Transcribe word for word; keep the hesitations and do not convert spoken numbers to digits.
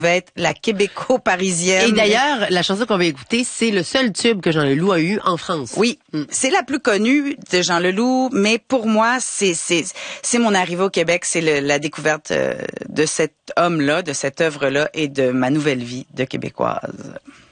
va être la québéco-parisienne. Et d'ailleurs, la chanson qu'on va écouter, c'est le seul tube que Jean Leloup a eu en France. Oui, mm. c'est la plus connue de Jean Leloup, mais pour moi, c'est c'est c'est mon arrivée au Québec, c'est le, la découverte euh, de cet homme-là, de cette œuvre-là et de ma nouvelle vie de québécoise.